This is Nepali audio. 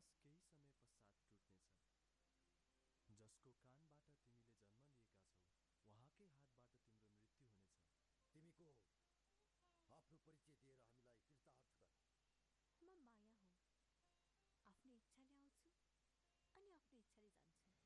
केही समय पश्चात टुट्नेछ। जसको कानबाट तिमीले जन्म लिएका छौ, उहाँकै हातबाट तिम्रो मृत्यु हुनेछ। तिमी को हौ? आफ्नो परिचय दिएर हामीलाई कृतार्थ गर। म माया हुँ। आफ्नो इच्छाले आउँछु अनि आफ्नो इच्छाले जान्छु।